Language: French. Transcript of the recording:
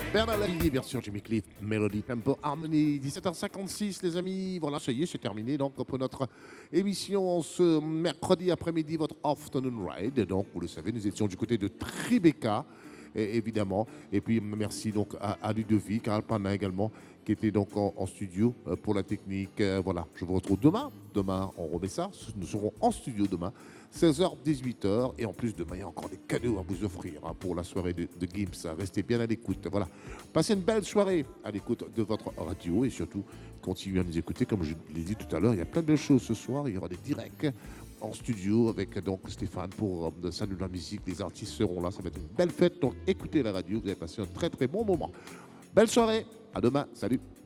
Bernard Lavilliers, version Jimmy Cliff, Melody Tempo Harmony, 17h56 les amis, voilà ça y est c'est terminé donc pour notre émission ce mercredi après-midi, votre Afternoon Ride, donc vous le savez nous étions du côté de Tribeca évidemment, et puis merci donc à Ludovic, à Alpana également qui était donc en studio pour la technique, voilà, je vous retrouve demain on remet ça, nous serons en studio demain 16h, 18h. Et en plus, demain, il y a encore des cadeaux à vous offrir pour la soirée de Gims. Restez bien à l'écoute. Voilà. Passez une belle soirée à l'écoute de votre radio et surtout, continuez à nous écouter. Comme je l'ai dit tout à l'heure, il y a plein de choses ce soir. Il y aura des directs en studio avec donc Stéphane pour Salut la musique. Les artistes seront là. Ça va être une belle fête. Donc écoutez la radio. Vous allez passer un très très bon moment. Belle soirée. À demain. Salut.